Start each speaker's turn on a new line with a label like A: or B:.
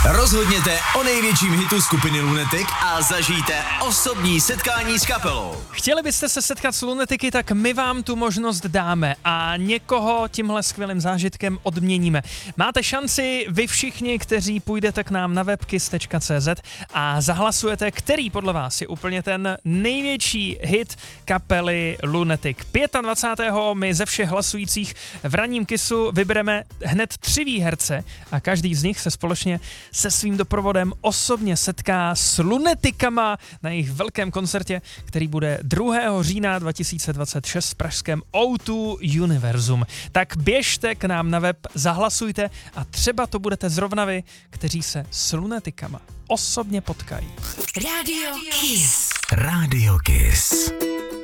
A: Rozhodněte o největším hitu skupiny Lunatic a zažijte osobní setkání s kapelou.
B: Chtěli byste se setkat s Lunatiky, tak my vám tu možnost dáme a někoho tímhle skvělým zážitkem odměníme. Máte šanci vy všichni, kteří půjdete k nám na webkiss.cz a zahlasujete, který podle vás je úplně ten největší hit kapely Lunatic. 25. my ze všech hlasujících v ranním Kissu vybereme hned 3 výherce a každý z nich se společně se svým doprovodem osobně setká s Lunaticama na jejich velkém koncertě, který bude 2. října 2026 v pražském O2 Univerzum. Tak běžte k nám na web, zahlasujte a třeba to budete zrovna vy, kteří se s Lunaticama osobně potkají.
C: Radio Kiss.
A: Radio Kiss.